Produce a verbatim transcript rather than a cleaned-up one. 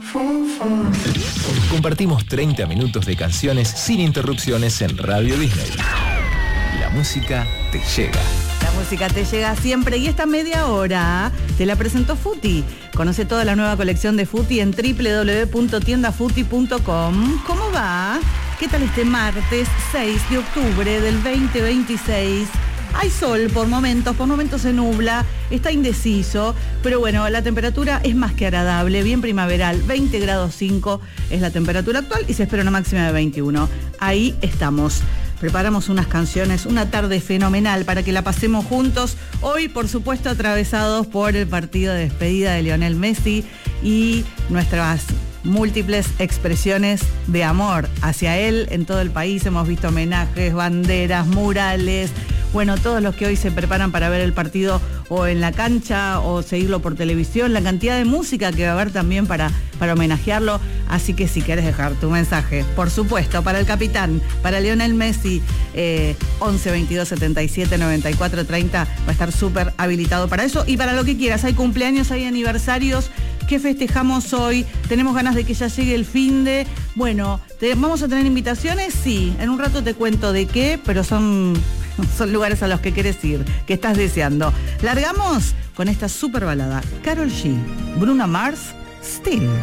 Compartimos treinta minutos de canciones sin interrupciones en Radio Disney. La música te llega. La música te llega siempre y esta media hora te la presentó Futi. Conoce toda la nueva colección de Futi en doble u doble u doble u punto tienda futi punto com. ¿Cómo va? ¿Qué tal este martes seis de octubre del veinte veintiséis? Hay sol por momentos, por momentos se nubla, está indeciso, pero bueno, la temperatura es más que agradable, bien primaveral, veinte grados cinco es la temperatura actual y se espera una máxima de veintiuno. Ahí estamos. Preparamos unas canciones, una tarde fenomenal para que la pasemos juntos. Hoy, por supuesto, atravesados por el partido de despedida de Lionel Messi y nuestras múltiples expresiones de amor hacia él en todo el país. Hemos visto homenajes, banderas, murales. Bueno, todos los que hoy se preparan para ver el partido o en la cancha o seguirlo por televisión, la cantidad de música que va a haber también para, para homenajearlo. Así que si querés dejar tu mensaje, por supuesto, para el capitán, para Lionel Messi, eh, once veintidós setenta y siete noventa y cuatro treinta, va a estar súper habilitado para eso. Y para lo que quieras, hay cumpleaños, hay aniversarios. ¿Qué festejamos hoy? ¿Tenemos ganas de que ya llegue el finde? Bueno, te, ¿vamos a tener invitaciones? Sí, en un rato te cuento de qué, pero son... son lugares a los que quieres ir, que estás deseando. Largamos con esta super balada. Karol G, Bruno Mars, Still.